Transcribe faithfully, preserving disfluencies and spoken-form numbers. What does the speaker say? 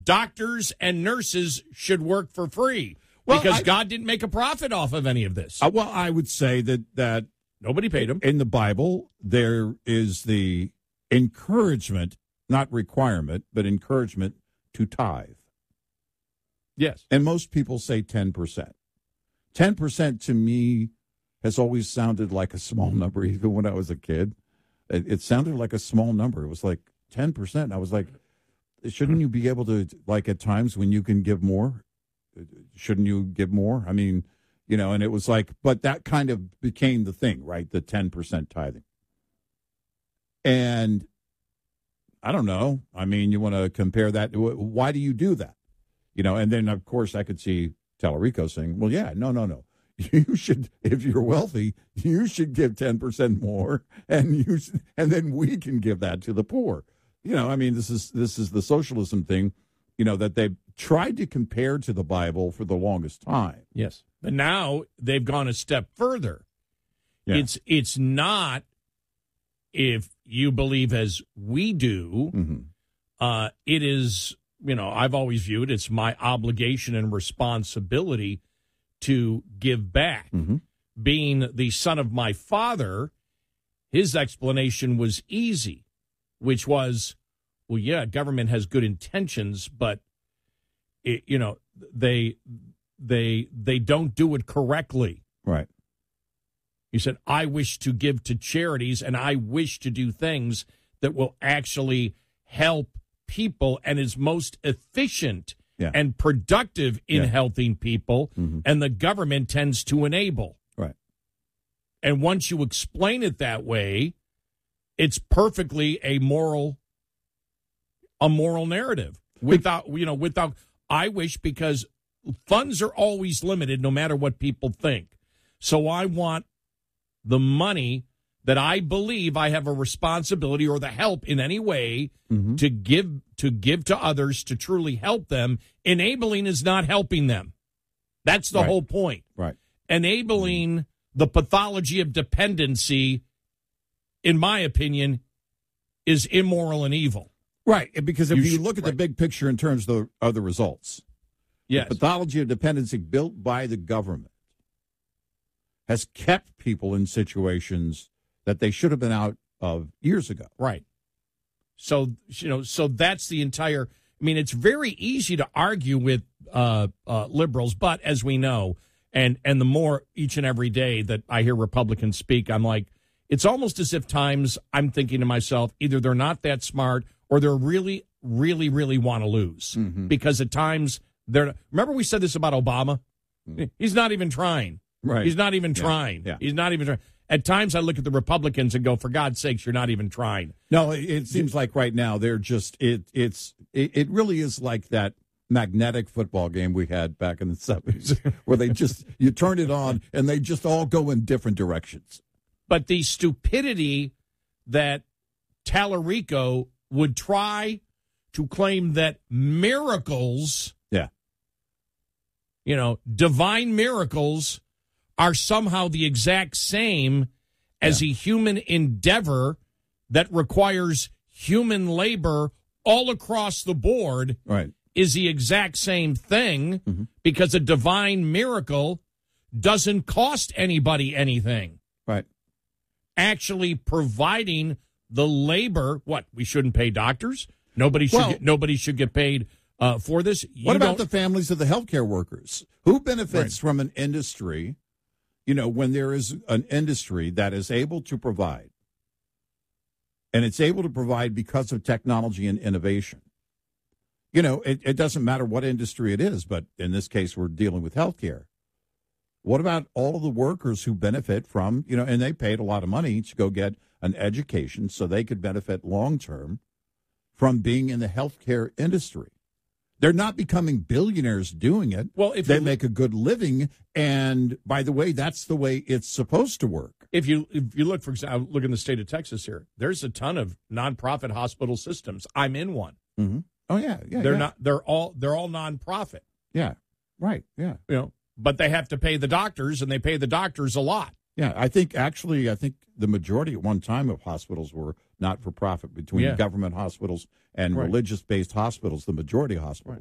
doctors and nurses should work for free Well, because I- God didn't make a profit off of any of this. Uh, well, I would say that that Nobody paid them. in the Bible there is the encouragement, not requirement, but encouragement to tithe. Yes. And most people say ten percent. ten percent to me has always sounded like a small number, even when I was a kid. It, it sounded like a small number. It was like ten percent. I was like, shouldn't you be able to, like at times when you can give more, shouldn't you give more? I mean, you know, and it was like, but that kind of became the thing, right? The ten percent tithing. And I don't know. I mean, you want to compare that. Why do you do that? You know, and then, of course, I could see Tallarico saying, well, yeah, no, no, no. You should, if you're wealthy, you should give ten percent more, and you, should, and then we can give that to the poor. You know, I mean, this is this is the socialism thing, you know, that they've tried to compare to the Bible for the longest time. Yes. But now they've gone a step further. Yeah. It's it's not if you believe as we do. Mm-hmm. Uh, it is, you know, I've always viewed it's my obligation and responsibility to give back. Mm-hmm. Being the son of my father, his explanation was easy, which was, well, yeah, government has good intentions, but it, you know, they they they don't do it correctly. Right. He said, I wish to give to charities and I wish to do things that will actually help people and is most efficient Yeah. and productive in Yeah. helping people, Mm-hmm. and the government tends to enable. Right. And once you explain it that way, it's perfectly a moral, a moral narrative. Without, you know, without, I wish, because funds are always limited no matter what people think. So I want the money that I believe I have a responsibility or the help in any way Mm-hmm. to give to give to others to truly help them. Enabling is not helping them. That's the Right. whole point. Right. Enabling the pathology of dependency, in my opinion, is immoral and evil. Right. Because if You you, should- look at the right. big picture in terms of the, of the results, Yes. the pathology of dependency built by the government has kept people in situations that they should have been out of years ago. Right. So, you know, so that's the entire, I mean, it's very easy to argue with uh, uh, liberals, but as we know, and, and the more each and every day that I hear Republicans speak, I'm like, it's almost as if times I'm thinking to myself, either they're not that smart or they're really, really, really want to lose. Mm-hmm. Because at times they're, remember we said this about Obama? He's not even trying. Right. He's not even Yeah. trying. Yeah. He's not even trying. At times I look at the Republicans and go, for God's sakes, you're not even trying. No, it, it seems like right now they're just it. It's it, it really is like that magnetic football game we had back in the seventies, where they just you turn it on and they just all go in different directions. But the stupidity that Tallarico would try to claim that miracles, Yeah. you know, divine miracles are somehow the exact same as Yeah. a human endeavor that requires human labor all across the board Right. is the exact same thing, Mm-hmm. because a divine miracle doesn't cost anybody anything. Right. Actually providing the labor, what, we shouldn't pay doctors? Nobody should Well- get, nobody should get paid uh, for this. You What about don't- the families of the healthcare workers? Who benefits Right. from an industry, you know, when there is an industry that is able to provide, and it's able to provide because of technology and innovation? You know, it, it doesn't matter what industry it is, but in this case, we're dealing with healthcare. What about all of the workers who benefit from, you know, and they paid a lot of money to go get an education so they could benefit long term from being in the healthcare industry? They're not becoming billionaires doing it. Well, if they you- make a good living, and by the way, that's the way it's supposed to work. If you if you look, for example, look in the state of Texas here, there's a ton of nonprofit hospital systems. I'm in one. Mm-hmm. Oh yeah, yeah. They're yeah. not. They're all. They're all nonprofit. Yeah, right. Yeah, You know, but they have to pay the doctors, and they pay the doctors a lot. yeah. I think actually, I think the majority at one time of hospitals were not for profit, between Yeah. government hospitals and Right. religious based hospitals, the majority hospitals. Right.